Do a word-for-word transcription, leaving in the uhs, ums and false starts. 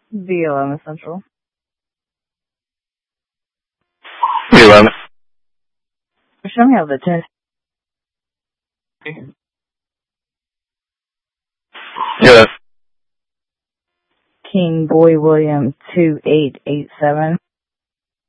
B eleven Central. B eleven. Show me how the test. Yeah. King Boy William two eight eight seven.